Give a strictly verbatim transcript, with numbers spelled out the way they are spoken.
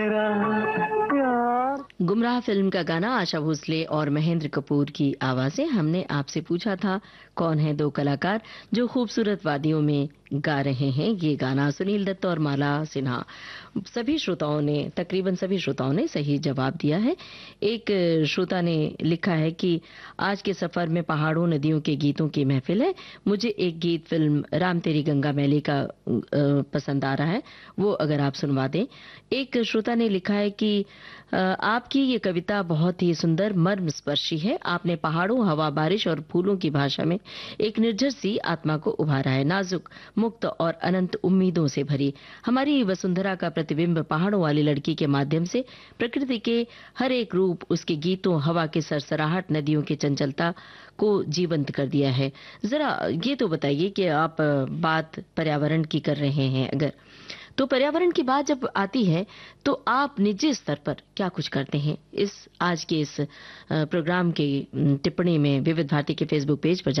गुमराह फिल्म का गाना आशा भोसले और महेंद्र कपूर की आवाजें। हमने आपसे पूछा था कौन है दो कलाकार जो खूबसूरत वादियों में गा रहे हैं ये गाना। सुनील दत्त और माला सिन्हा, सभी श्रोताओं ने, तकरीबन सभी श्रोताओं ने सही जवाब दिया है। एक श्रोता ने लिखा है कि आज के सफर में पहाड़ों नदियों के गीतों की महफिल है। मुझे एक गीत फिल्म राम तेरी गंगा मैली का पसंद आ रहा है, वो अगर आप सुनवा दें। एक श्रोता ने लिखा है कि आपकी ये कविता बहुत ही सुंदर मर्म स्पर्शी है। आपने पहाड़ों, हवा, बारिश और फूलों की भाषा में एक निर्झर सी आत्मा को उभारा है, नाजुक, मुक्त और अनंत उम्मीदों से भरी। हमारी वसुंधरा का प्रतिबिंब पहाड़ों वाली लड़की के माध्यम से प्रकृति के हर एक रूप, उसके गीतों, हवा की सरसराहट, नदियों की चंचलता को जीवंत कर दिया है। जरा ये तो बताइए कि आप बात पर्यावरण की कर रहे हैं, अगर तो पर्यावरण की बात जब आती है तो आप निजी स्तर पर क्या कुछ करते हैं? इस आज के इस प्रोग्राम की टिप्पणी में विविध भारती के फेसबुक पेज पर